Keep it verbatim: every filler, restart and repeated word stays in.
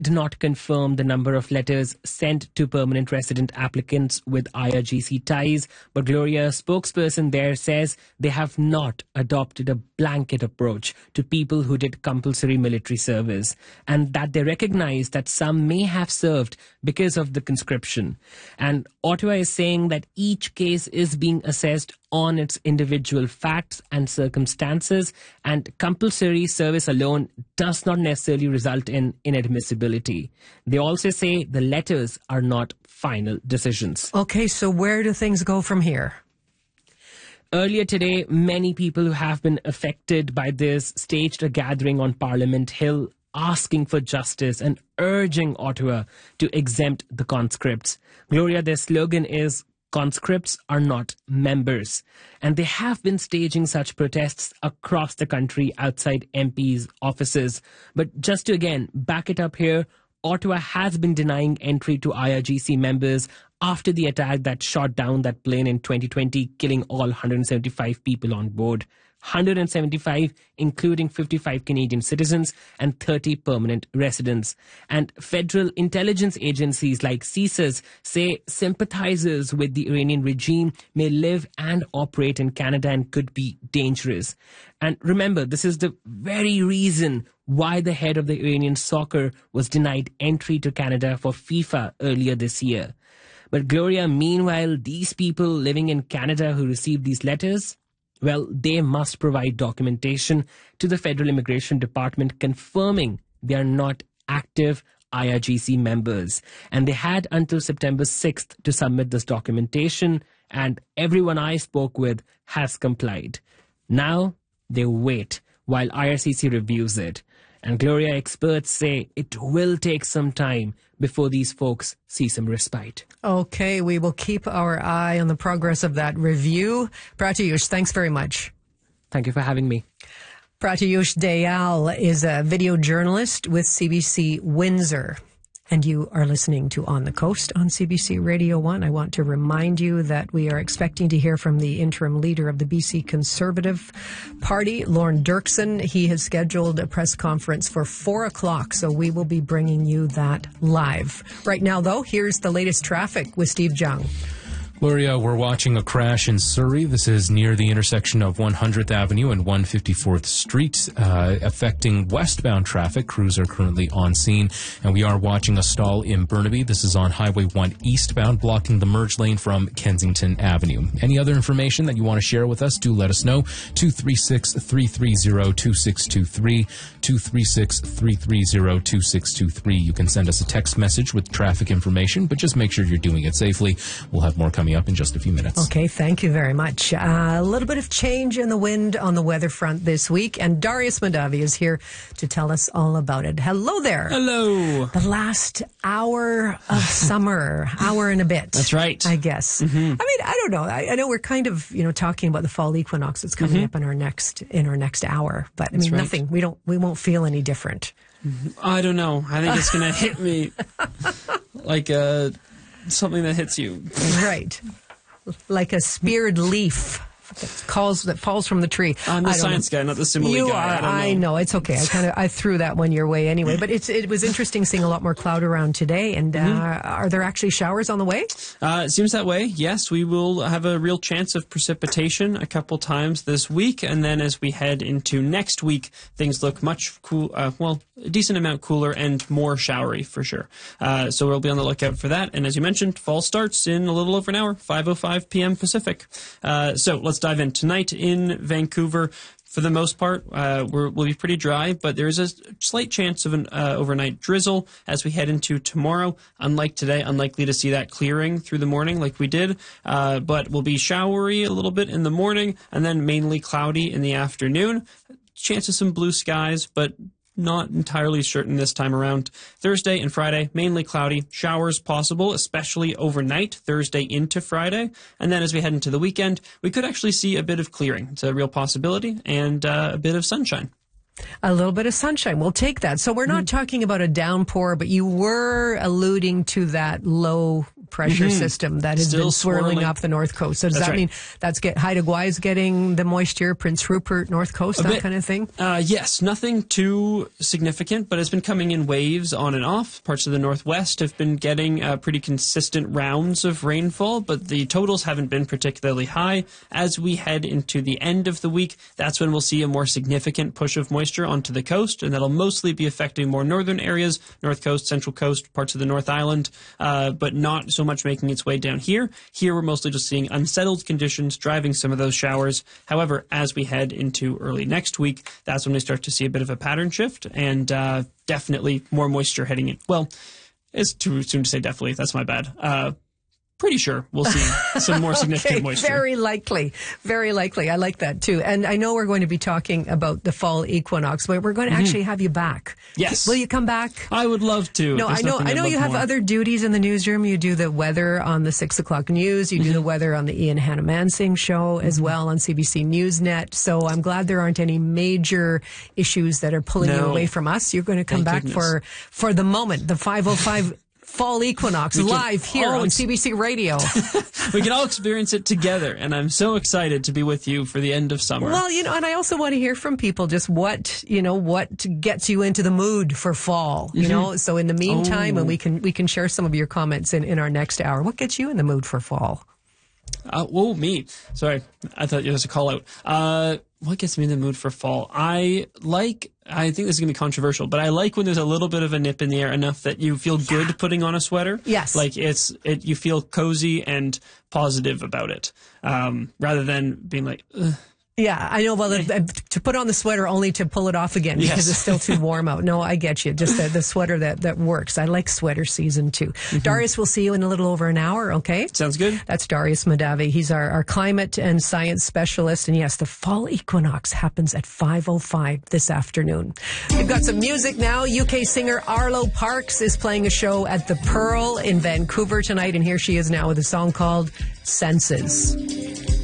did not confirm the number of letters sent to permanent resident applicants with I R G C ties, but Gloria, a spokesperson there, says they have not adopted a blanket approach to people who did compulsory military service, and that they recognize that some may have served because of the conscription. And Ottawa is saying that each case is being assessed on its individual facts and circumstances, and compulsory service alone does not necessarily result in inadmissibility. They also say the letters are not final decisions. Okay, so where do things go from here? Earlier today, many people who have been affected by this staged a gathering on Parliament Hill asking for justice and urging Ottawa to exempt the conscripts. Gloria, their slogan is conscripts are not members. And they have been staging such protests across the country outside M Ps' offices. But just to again back it up here, Ottawa has been denying entry to I R G C members after the attack that shot down that plane in twenty twenty, killing all one hundred seventy-five people on board. one hundred seventy-five, including fifty-five Canadian citizens and thirty permanent residents. And federal intelligence agencies like C S I S say sympathizers with the Iranian regime may live and operate in Canada and could be dangerous. And remember, this is the very reason why the head of the Iranian soccer was denied entry to Canada for FIFA earlier this year. But Gloria, meanwhile, these people living in Canada who received these letters, well, they must provide documentation to the Federal Immigration Department confirming they are not active I R G C members. And they had until September sixth to submit this documentation, and everyone I spoke with has complied. Now they wait while I R C C reviews it. And Gloria, experts say it will take some time before these folks see some respite. Okay, we will keep our eye on the progress of that review. Pratyush, thanks very much. Thank you for having me. Pratyush Dayal is a video journalist with C B C Windsor. And you are listening to On the Coast on C B C Radio one. I want to remind you that we are expecting to hear from the interim leader of the B C Conservative Party, Lorne Dirksen. He has scheduled a press conference for four o'clock, so we will be bringing you that live. Right now, though, here's the latest traffic with Steve Jung. Gloria, we're watching a crash in Surrey. This is near the intersection of one hundredth Avenue and one hundred fifty-fourth Street, uh, affecting westbound traffic. Crews are currently on scene. And we are watching a stall in Burnaby. This is on Highway one eastbound, blocking the merge lane from Kensington Avenue. Any other information that you want to share with us, do let us know. two three six, three three zero, two six two three, two three six, three three zero, two six two three. You can send us a text message with traffic information, but just make sure you're doing it safely. We'll have more coming up in just a few minutes. Okay, thank you very much. Uh, a little bit of change in the wind on the weather front this week, and Darius Madavi is here to tell us all about it. Hello there. Hello. The last hour of summer, hour and a bit. That's right. I guess. Mm-hmm. I mean, I don't know. I, I know we're kind of, you know, talking about the fall equinox that's coming mm-hmm. up in our next in our next hour, but I that's mean, right. nothing. We don't. We won't feel any different. I don't know. I think it's going to hit me like uh, something that hits you. Right. Like a speared leaf that calls that falls from the tree. I'm the science know. guy, not the simile you guy. Are, I, don't know. I know it's okay. I kind of I threw that one your way anyway. But it's it was interesting seeing a lot more cloud around today. And uh, mm-hmm. are there actually showers on the way? Uh, it seems that way. Yes, we will have a real chance of precipitation a couple times this week, and then as we head into next week, things look much cool. Uh, well, a decent amount cooler and more showery for sure. Uh, so we'll be on the lookout for that. And as you mentioned, fall starts in a little over an hour, five oh five p.m. Pacific. Uh, so let's dive in. Tonight in Vancouver, for the most part, uh, we're, we'll be pretty dry, but there is a slight chance of an uh, overnight drizzle as we head into tomorrow. Unlike today, unlikely to see that clearing through the morning like we did, uh, but we'll be showery a little bit in the morning and then mainly cloudy in the afternoon. Chance of some blue skies, but not entirely certain this time around. Thursday and Friday, mainly cloudy. Showers possible, especially overnight, Thursday into Friday. And then as we head into the weekend, we could actually see a bit of clearing. It's a real possibility, and uh, a bit of sunshine. A little bit of sunshine. We'll take that. So we're not mm. talking about a downpour, but you were alluding to that low pressure mm-hmm. system that has Still been swirling, swirling up the north coast. So does that's that right. mean that's get Haida Gwaii is getting the moisture, Prince Rupert, north coast, A that bit. kind of thing? Uh, yes, nothing too significant, but it's been coming in waves on and off. Parts of the northwest have been getting uh, pretty consistent rounds of rainfall, but the totals haven't been particularly high. As we head into the end of the week, that's when we'll see a more significant push of moisture onto the coast, and that'll mostly be affecting more northern areas, north coast, central coast, parts of the North Island, uh, but not so much making its way down here. Here we're mostly just seeing unsettled conditions driving some of those showers. However, as we head into early next week, that's when we start to see a bit of a pattern shift, and uh, definitely more moisture heading in. Well, it's too soon to say definitely. That's my bad. Uh, pretty sure we'll see some more significant okay, moisture. Very likely. Very likely. I like that too. And I know we're going to be talking about the fall equinox, but we're going to mm-hmm. actually have you back. Yes. Will you come back? I would love to. No, There's I know I know I'd you love have more. other duties in the newsroom. You do the weather on the six o'clock news. You do mm-hmm. the weather on the Ian Hannah-Mansing show as mm-hmm. well on C B C Newsnet. So I'm glad there aren't any major issues that are pulling no. you away from us. You're going to come Thank back goodness. for for the moment, the five oh five Fall Equinox We can live here all on ex- C B C Radio. We can all experience it together, and I'm so excited to be with you for the end of summer. Well, you know, and I also want to hear from people just what, you know, what gets you into the mood for fall, you mm-hmm. know? So in the meantime, oh. and we can we can share some of your comments in, in our next hour. What gets you in the mood for fall? Uh, whoa, me. Sorry, I thought there was a call out. Uh, what gets me in the mood for fall? I like, I think this is going to be controversial, but I like when there's a little bit of a nip in the air enough that you feel good yeah. putting on a sweater. Yes. Like it's, it, you feel cozy and positive about it, um, rather than being like, ugh. Yeah, I know. Well, to put on the sweater only to pull it off again because yes. it's still too warm out. No, I get you. Just the, the sweater that, that works. I like sweater season too. Mm-hmm. Darius, we'll see you in a little over an hour, okay? Sounds good. That's Darius Mahdavi. He's our, our climate and science specialist. And yes, the fall equinox happens at five oh five this afternoon. We've got some music now. U K singer Arlo Parks is playing a show at the Pearl in Vancouver tonight. And here she is now with a song called Senses.